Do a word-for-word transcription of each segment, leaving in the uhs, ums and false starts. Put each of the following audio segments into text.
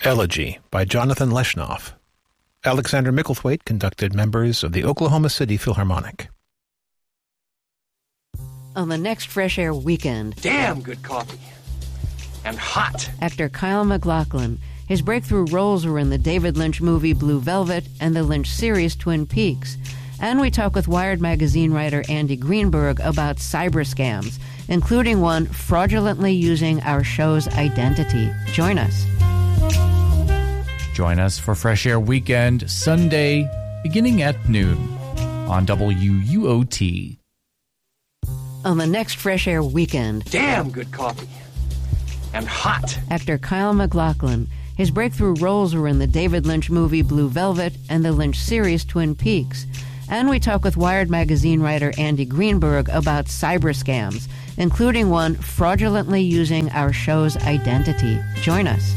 Elegy by Jonathan Leshnoff. Alexander Micklethwaite conducted members of the Oklahoma City Philharmonic. On the next Fresh Air weekend, Damn good coffee. And hot. actor Kyle MacLachlan. His breakthrough roles were in the David Lynch movie Blue Velvet and the Lynch series Twin Peaks. And we talk with Wired magazine writer Andy Greenberg about cyber scams, including one fraudulently using our show's identity. Join us. Join us for Fresh Air Weekend, Sunday, beginning at noon on W U O T. On the next Fresh Air weekend, Damn good coffee. And hot. actor Kyle MacLachlan. His breakthrough roles were in the David Lynch movie Blue Velvet and the Lynch series Twin Peaks. And we talk with Wired magazine writer Andy Greenberg about cyber scams, including one fraudulently using our show's identity. Join us.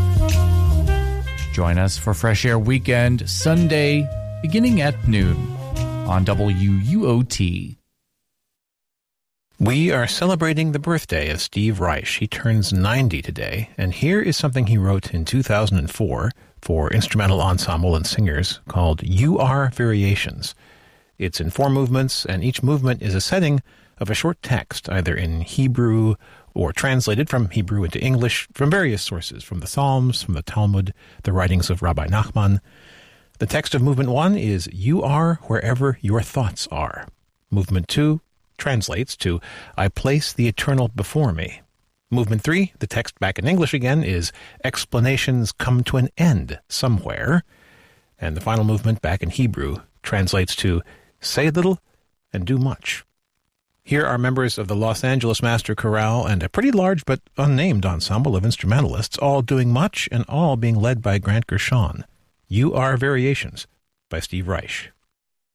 Join us for Fresh Air Weekend, Sunday, beginning at noon on W U O T. We are celebrating the birthday of Steve Reich. He turns ninety today, and here is something he wrote in two thousand four for instrumental ensemble and singers called You Are Variations. It's in four movements, and each movement is a setting of a short text, either in Hebrew or translated from Hebrew into English from various sources, from the Psalms, from the Talmud, the writings of Rabbi Nachman. The text of movement one is, You are wherever your thoughts are. Movement two translates to, I place the eternal before me. Movement three, the text back in English again, is, Explanations come to an end somewhere. And the final movement back in Hebrew translates to, Say little and do much. Here are members of the Los Angeles Master Chorale and a pretty large but unnamed ensemble of instrumentalists, all doing much and all being led by Grant Gershon. You Are Variations by Steve Reich.